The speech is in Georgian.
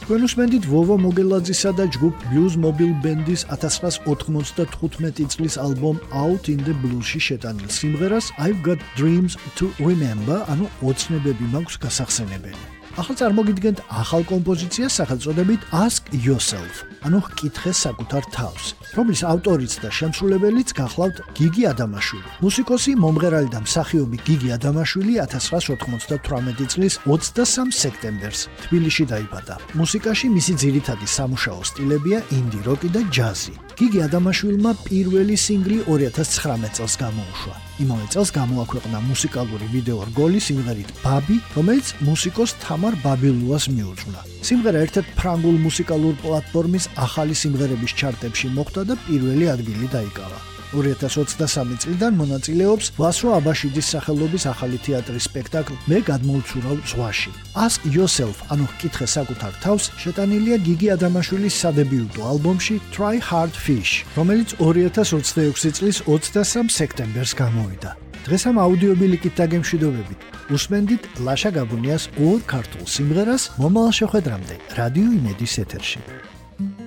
თქვენ უსმენთ ვოვო მოგელაძისა და ჯგუფ Blues Mobile Band-ის 1995 წლის ალბომ Out in the Blues-ში შეტანილ სიმღერას I've Got Dreams to Remember, ანუ ოცნებები მაქვს გასახსენებელი. ახლა წარმოგიდგენთ ახალ კომპოზიციას სახელწოდებით Ask Yourself, ანუ ჰკითხე საკუთარ თავს, რომლის ავტორიც და შემსრულებელიც გახლავთ გიგი ადამაშვილი. მუსიკოსი, მომღერალი და მსახიობი გიგი ადამაშვილი 1998 წლის 23 სექტემბერს თბილისში დაიბადა. მუსიკაში მისი ძირითადი სამუშაო სტილებია ინდი როკი და ჯაზი. გიგი ადამაშვილმა პირველი სინგლი 2019 წელს გამოუშვა. იმავე წელს გამოაქვეყნა მუსიკალური ვიდეო რგოლი სიმღერით ბაბი, რომელიც მუსიკოს თამარ ბაბილუას მიუძღვნა. სიმღერა ერთ-ერთ ფრანგულ მუსიკალურ პლატფორმის ახალი სიმღერების ჩარტებში მოხვდა და პირველი ადგილი დაიკავა. 2023 წლიდან მონაწილეობს ვასო აბაშიძის სახელობის ახალი თეატრის სპექტაკლ მე გადმოვცურავ ზღვაში. Ask Yourself, ანუ ჰკითხე საკუთარ თავს, შეტანილია გიგი ადამაშვილის სადებიუტო ალბომში Try Hard Fish, რომელიც 2026 წლის 23 სექტემბერს გამოვიდა. დღეს ამ აუდიობილიკით დაგემშვიდობებით. უსმენდით ლაშა გაბუნიას ორ ქართულ სიმღერას მომავალ შეხვედრამდე რადიო იმედის ეთერში.